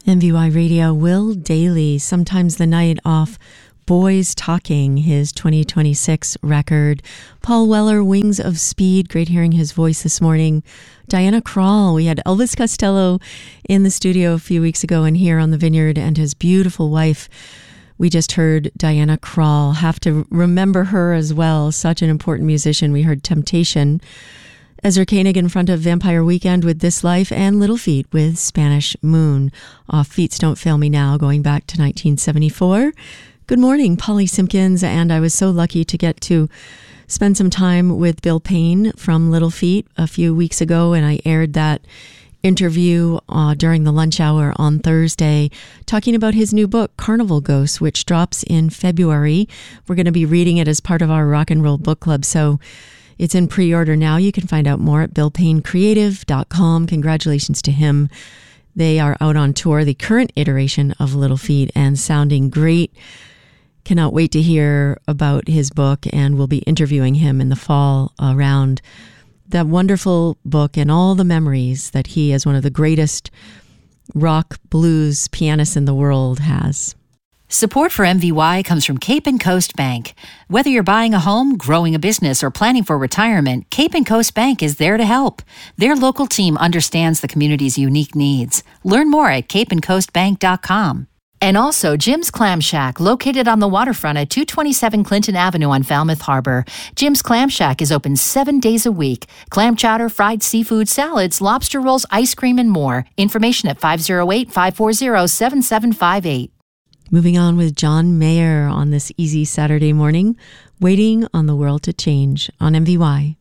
MVY Radio, Will Dailey, Sometimes the Night, off Boys Talking, his 2026 record. Paul Weller, Wings of Speed, great hearing his voice this morning. Diana Krall, we had Elvis Costello in the studio a few weeks ago and here on the Vineyard, and his beautiful wife. We just heard Diana Krall. Have to remember her as well, such an important musician. We heard Temptation. Ezra Koenig in front of Vampire Weekend with This Life, and Little Feat with Spanish Moon. Off Feats Don't Fail Me Now, going back to 1974. Good morning, Polly Simpkins, and I was so lucky to get to spend some time with Bill Payne from Little Feat a few weeks ago, and I aired that interview during the lunch hour on Thursday, talking about his new book, Carnival Ghosts, which drops in February. We're going to be reading it as part of our Rock and Roll Book Club, so it's in pre-order now. You can find out more at BillPayneCreative.com. Congratulations to him. They are out on tour, the current iteration of Little Feat, and sounding great. Cannot wait to hear about his book, and we'll be interviewing him in the fall around that wonderful book and all the memories that he, as one of the greatest rock blues pianists in the world, has. Support for MVY comes from Cape and Coast Bank. Whether you're buying a home, growing a business, or planning for retirement, Cape and Coast Bank is there to help. Their local team understands the community's unique needs. Learn more at capeandcoastbank.com. And also Jim's Clam Shack, located on the waterfront at 227 Clinton Avenue on Falmouth Harbor. Jim's Clam Shack is open 7 days a week. Clam chowder, fried seafood, salads, lobster rolls, ice cream, and more. Information at 508-540-7758. Moving on with John Mayer on this easy Saturday morning, Waiting on the World to Change on MVY.